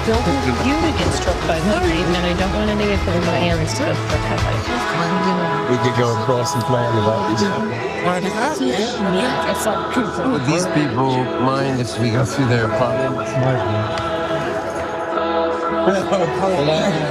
don't want you to get struck by lightning, and I don't want any of my parents to get struck by lightning. We could go across and play Would these people mind if we go through their apartment?